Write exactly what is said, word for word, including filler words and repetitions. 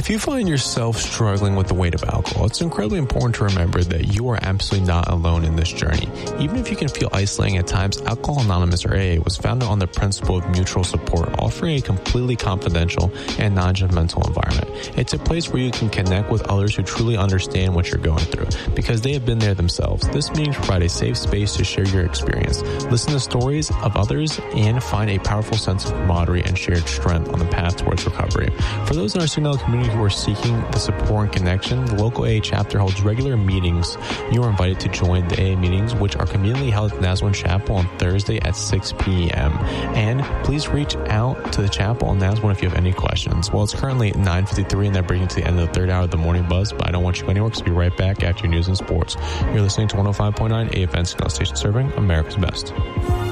If you find yourself struggling with the weight of alcohol, it's incredibly important to remember that you are absolutely not alone in this journey. Even if you can feel isolating at times, Alcohol Anonymous, or A A, was founded on the principle of mutual support, offering a completely confidential and non-judgmental environment. It's a place where you can connect with others who truly understand what you're going through, because they have been there themselves. This means provide a safe space to share your experience, listen to stories of others, and find a powerful sense of camaraderie and shared strength on the path towards recovery. For those in our Signal community who are seeking the support and connection, the local A A chapter holds regular meetings. You are invited to join the A A meetings, which are conveniently held at Nazarene Chapel on Thursday at six p.m. And please reach out to the chapel on Nazarene if you have any questions. Well, it's currently nine fifty-three, and that brings you to the end of the third hour of the Morning Buzz, but I don't want you to go anywhere, because we'll be right back after your news and sports. You're listening to one oh five point nine A F N Signal Station, serving America's best.